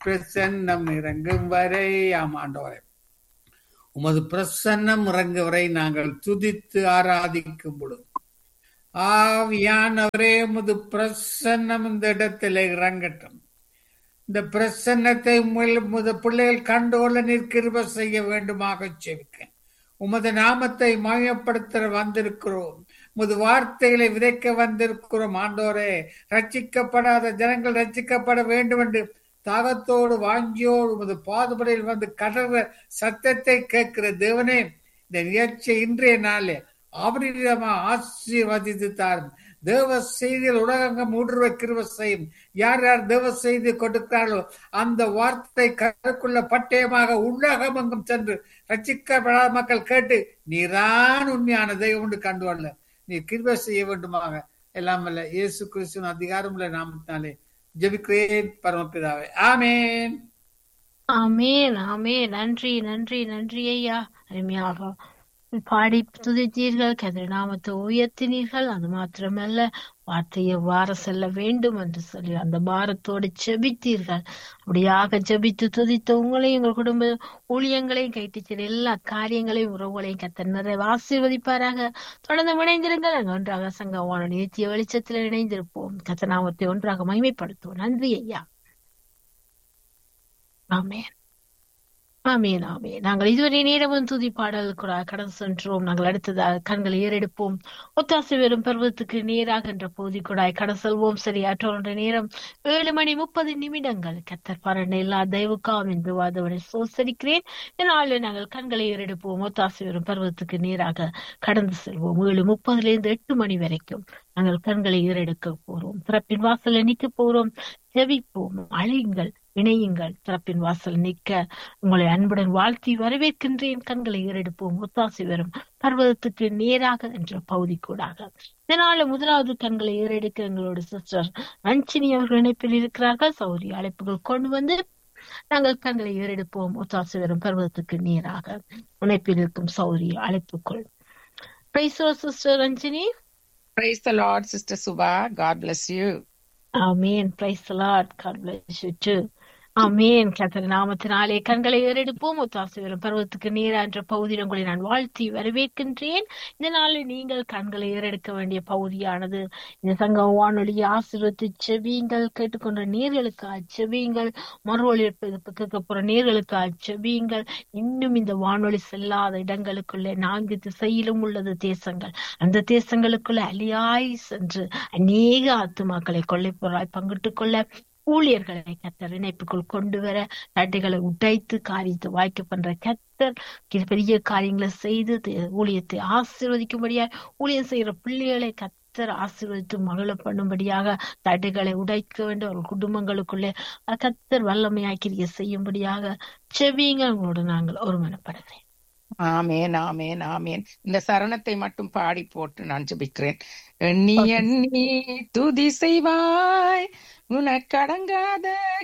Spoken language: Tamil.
பிரசன்னம் இறங்கும் வரை ஆமாண்டவரே, உமது பிரசன்னம் இறங்கும் வரை நாங்கள் துதித்து ஆராதிக்கும் பொழுது ஆவியானவரே உமது பிரசன்னம் இந்த இடத்துல இறங்கட்டும். இந்த பிரசன்னத்தை உமது பிள்ளைகள் கண்டுகொள்ள நீர் கிருபை செய்ய வேண்டுமாக செபிக்கிறேன். உமது நாமத்தை மகிமைப்படுத்த வந்திருக்கிறோம். உமது வார்த்தைகளை விதைக்க வந்திருக்கிறோம். ஆண்டோரே, ரட்சிக்கப்படாத ஜனங்கள் ரட்சிக்கப்பட வேண்டும் என்று தாகத்தோடு வாஞ்சியோடு உமது பாதுபடையில் வந்து கடற சத்தத்தை கேட்கிற தேவனே, இந்த நிகழ்ச்சியை இன்றைய நாளே அபரிதமா ஆசீர்வதித்து தாரும். தேவ செய்தியில் உலகங்கம் ஊடுருவ கிருபை செய்யும். யார் யார் தேவ செய்தி கொடுக்கிறார்களோ அந்த வார்த்தை கருக்குள்ள பட்டயமாக உலகமெங்கும் சென்று ரட்சிக்கப்படாத மக்கள் கேட்டு நீரான் உண்மையான தெய்வம் என்று கண்டுகொள்ள நீ கிருபை செய்ய வேண்டுமாக எல்லாம் வல்ல இயேசு கிறிஸ்துவின் அதிகாரமுள்ள நாமத்தினாலே ஜெபிக்கிறேன் பரமபிதாவே, ஆமேன். ஆமேன் ஆமேன். நன்றி நன்றி நன்றி ஐயா. அருமையாக பாடி துதித்தீர்கள், கதிர நாமத்தை உயர்த்தினீர்கள். அது மாத்திரமல்ல, வார்த்தையை வார செல்ல வேண்டும் என்று சொல்லி அந்த பாரத்தோடு ஜெபித்தீர்கள். அப்படியாக ஜெபித்து துதித்த உங்களையும் உங்கள் குடும்ப ஊழியங்களையும் கைட்டு எல்லா காரியங்களையும் உறவுகளையும் கர்த்தர் நிறைய ஆசீர்வதிப்பாராக. தொடர்ந்து இணைந்திருங்கள். நாங்கள் ஒன்றாக சங்கமான நித்திய வெளிச்சத்தில் இணைந்திருப்போம். கர்த்தர் நாமத்தை ஒன்றாக மகிமைப்படுத்துவோம். நன்றி ஐயா. ஆமேன் ஆமேன் ஆமேன். நாங்கள் இதுவரை நேரமும் துதி பாடல் கடந்து சென்றோம். நாங்கள் அடுத்ததாக கண்களை ஏறெடுப்போம். ஒத்தாசை வெறும் பருவத்துக்கு நேராக என்ற பகுதி கூடாய் கடந்து செல்வோம். சரியாற்ற நேரம் 7:30. கர்த்தர் பாருங்க எல்லா தெய்வுக்காம் என்று வாதவனை சோசரிக்கிறேன். இதனால நாங்கள் கண்களை ஏறெடுப்போம். ஒத்தாசை வெறும் பருவத்துக்கு நேராக கடந்து செல்வோம். 7:30 8 மணி வரைக்கும் நாங்கள் கண்களை ஏறெடுக்க போறோம். திறப்பின் வாசலை நிற்க போறோம். ஜெபிப்போம். அழையுங்கள், இணையுங்கள். திறப்பின் வாசல் நிற்க உங்களை அன்புடன் வாழ்த்தி வரவேற்கின்றேன். கண்களை ஏறெடுப்போம். ஒத்தாசை வரும் பர்வதத்துக்கு நேராக என்ற பகுதி கூடாக இதனால முதலாவது கண்களை ஏறெடுக்க எங்களோட சிஸ்டர் ரஞ்சினி அவர்கள் இணைப்பில் இருக்கிறார்கள். சௌரி அழைப்புகள் கொண்டு வந்து நாங்கள் கண்களை ஏறெடுப்போம். ஒத்தாசை வரும் பர்வதத்துக்கு நேராக இணைப்பில் இருக்கும் சௌரி அழைப்புக்குள். Praise the Lord sister Ranjini. Praise the Lord, Sister Subha. God bless you. Amen. Praise the Lord. God bless you too. ஆமேன். கர்த்தர் நாமத்தினாலே கண்களை ஏறெடுப்போம். ஒத்தாசை வரும் பருவத்துக்கு நேரா என்ற பகுதியில் உங்களை நான் வாழ்த்தி வரவேற்கின்றேன். இந்த நாளில் நீங்கள் கண்களை ஏறெடுக்க வேண்டிய பகுதியானது இந்த சங்க வானொலியை ஆசீர்வதித்து செபியுங்கள். கேட்டுக்கொண்ட நேர்களுக்கு செபியுங்கள். மறு ஒளிபரப்பு கேட்க போற நேர்களுக்கு செபியுங்கள். இன்னும் இந்த வானொலி செல்லாத இடங்களுக்குள்ளே 4 திசையிலும் உள்ளது தேசங்கள். அந்த தேசங்களுக்குள்ள அலியாய் சென்று அநேக ஆத்துமாக்களை கொள்ளை பொருளாய் பங்கிட்டுக் கொள்ள ஊழியர்களை கர்த்தர் இணைப்புக்குள் கொண்டு வர தட்டைகளை உடைத்து காரியத்தை வாய்க்க பண்ற கர்த்தர் பெரிய காரியங்களை செய்து ஊழியத்தை ஆசீர்வதிக்கும்படியா ஊழியம் செய்யற பிள்ளைகளை கர்த்தர் ஆசீர்வதித்து மகிழ பண்ணும்படியாக தட்டைகளை உடைக்க வேண்டும். அவர்கள் குடும்பங்களுக்குள்ளே கர்த்தர் வல்லமையாக்கிரிய செய்யும்படியாக செவியுங்க. உங்களோடு நாங்கள் ஒருமனப்படுகிறேன். ஆமேன் ஆமேன் ஆமேன். இந்த சரணத்தை மட்டும் பாடி போட்டு நான் ஜெபிக்கிறேன். எண்ணி எண்ணி துதி செய்வாய், உனக்கடங்காத